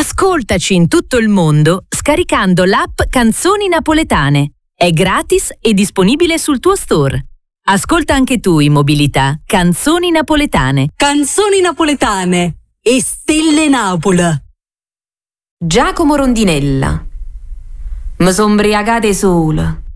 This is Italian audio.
Ascoltaci in tutto il mondo scaricando l'app Canzoni Napoletane. È gratis e disponibile sul tuo store. Ascolta anche tu in mobilità Canzoni Napoletane. Canzoni napoletane e Stelle Napoli. Giacomo Rondinella. Mi son briagate sola.